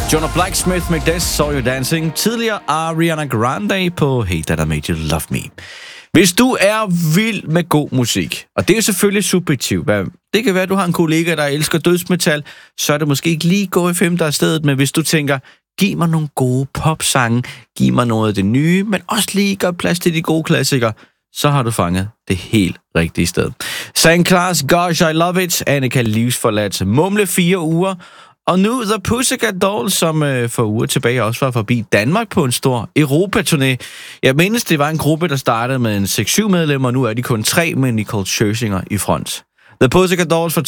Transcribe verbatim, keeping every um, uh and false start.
Jonah Blacksmith med Des Saw You Dancing. Tidligere Ariana Grande på Hey That I Made You Love Me. Hvis du er vild med god musik, og det er selvfølgelig subjektivt. Det kan være, at du har en kollega, der elsker dødsmetal, så er det måske ikke lige Go F M, der er stedet. Men hvis du tænker, giv mig nogle gode popsange, giv mig noget af det nye, men også lige gør plads til de gode klassikere, så har du fanget det helt rigtige sted. Sankt Claus, Gosh, I Love It, Annika Livsforladt, Mumle fire uger, og nu The Pussycat Dolls, som øh, for uger tilbage også var forbi Danmark på en stor Europaturné. Jeg mindes, det var en gruppe, der startede med en seks syv medlemmer, og nu er de kun tre med Nicole Scherzinger i front. The Pussycat Dolls